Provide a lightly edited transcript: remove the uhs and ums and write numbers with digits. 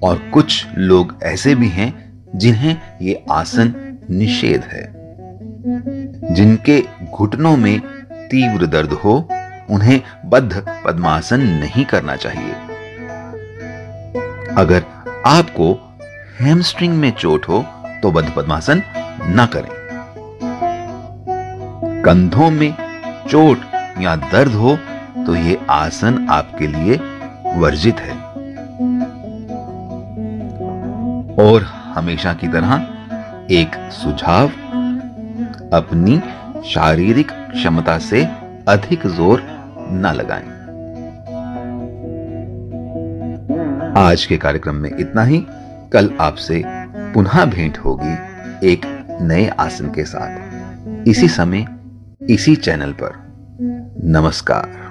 और कुछ लोग ऐसे भी हैं जिन्हें ये आसन निषेध है। जिनके घुटनों में तीव्र दर्द हो उन्हें बद्ध पद्मासन नहीं करना चाहिए। अगर आपको हैमस्ट्रिंग में चोट हो तो बद्ध पद्मासन न करें। कंधों में चोट या दर्द हो तो यह आसन आपके लिए वर्जित है। और हमेशा की तरह एक सुझाव, अपनी शारीरिक क्षमता से अधिक जोर न लगाएं। आज के कार्यक्रम में इतना ही। कल आपसे पुनः भेंट होगी एक नए आसन के साथ, इसी समय, इसी चैनल पर। नमस्कार।